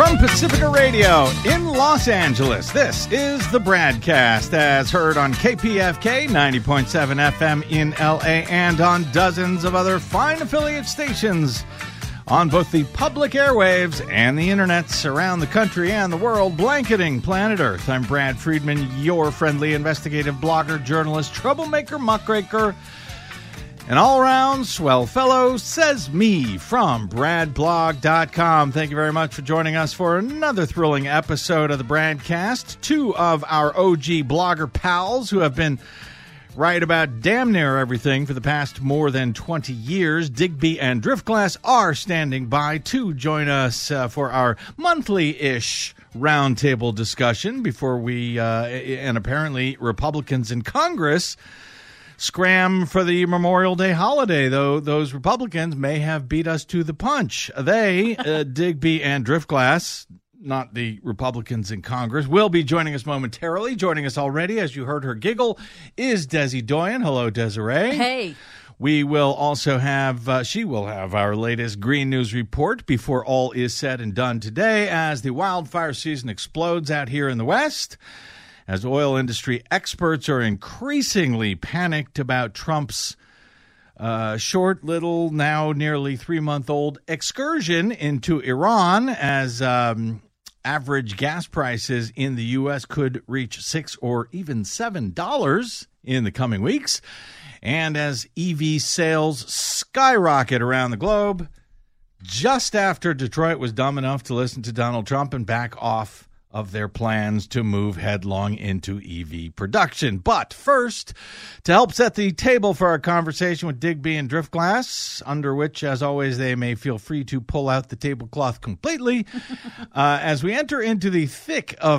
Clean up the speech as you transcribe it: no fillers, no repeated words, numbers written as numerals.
From Pacifica Radio in Los Angeles, this is the Bradcast, as heard on KPFK 90.7 FM in LA and on dozens of other fine affiliate stations on both the public airwaves and the internets around the country and the world, blanketing planet Earth. I'm Brad Friedman, your friendly investigative blogger, journalist, troublemaker, muckraker, an all-around swell fellow, says me, from bradblog.com. Thank you very much for joining us for another thrilling episode of the Bradcast. Two of our OG blogger pals who have been right about damn near everything for the past more than 20 years, Digby and Driftglass, are standing by to join us for our monthly-ish roundtable discussion before we, and apparently Republicans in Congress, scram for the Memorial Day holiday, though those Republicans may have beat us to the punch. They, Digby and Driftglass, not the Republicans in Congress, will be joining us momentarily. Joining us already, as you heard her giggle, is Desi Doyen. Hello, Desiree. Hey. We will also have, she will have our latest Green News report before all is said and done today as the wildfire season explodes out here in the West, as oil industry experts are increasingly panicked about Trump's short little, now nearly 3-month-old excursion into Iran, as average gas prices in the U.S. could reach $6 or even $7 in the coming weeks, and as EV sales skyrocket around the globe just after Detroit was dumb enough to listen to Donald Trump and back off of their plans to move headlong into EV production. But first, to help set the table for our conversation with Digby and Driftglass, under which, as always, they may feel free to pull out the tablecloth completely, as we enter into the thick of